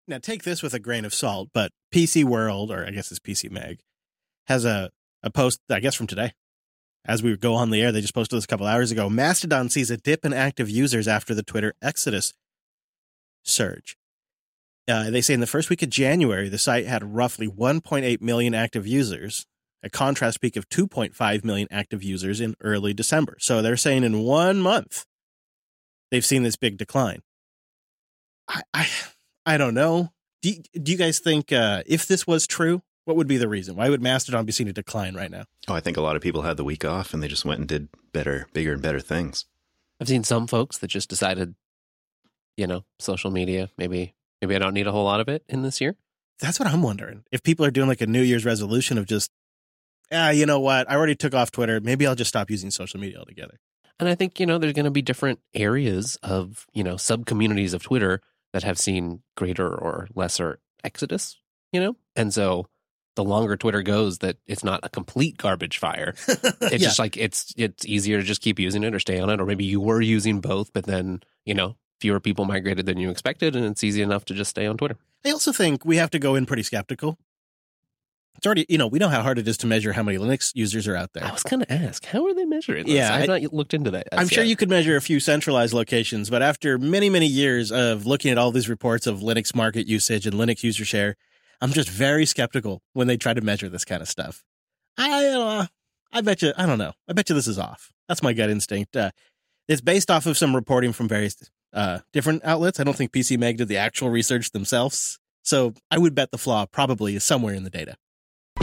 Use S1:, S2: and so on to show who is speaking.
S1: Now, take this with a grain of salt, but PC World, or I guess it's PC Mag, has a post, I guess, from today. As we go on the air, they just posted this a couple hours ago. Mastodon sees a dip in active users after the Twitter Exodus surge. They say in the first week of January, the site had roughly 1.8 million active users, a contrast peak of 2.5 million active users in early December. So they're saying in 1 month, they've seen this big decline. I don't know. Do you guys think if this was true, what would be the reason? Why would Mastodon be seeing a decline right now?
S2: Oh, I think a lot of people had the week off and they just went and did better, bigger and better things.
S3: I've seen some folks that just decided, social media, maybe I don't need a whole lot of it in this year.
S1: That's what I'm wondering. If people are doing like a New Year's resolution of just, you know what? I already took off Twitter. Maybe I'll just stop using social media altogether.
S3: And I think, there's going to be different areas of, sub-communities of Twitter that have seen greater or lesser exodus, And so the longer Twitter goes, that it's not a complete garbage fire. It's just like it's easier to just keep using it or stay on it. Or maybe you were using both, but then, fewer people migrated than you expected. And it's easy enough to just stay on Twitter.
S1: I also think we have to go in pretty skeptical. It's already, we know how hard it is to measure how many Linux users are out there.
S3: I was going to ask, how are they measuring this?
S1: Yeah,
S3: I've not looked into that.
S1: I'm sure you could measure a few centralized locations, but after many, many years of looking at all these reports of Linux market usage and Linux user share, I'm just very skeptical when they try to measure this kind of stuff. I bet you, I don't know. I bet you this is off. That's my gut instinct. It's based off of some reporting from various different outlets. I don't think PC Mag did the actual research themselves. So I would bet the flaw probably is somewhere in the data.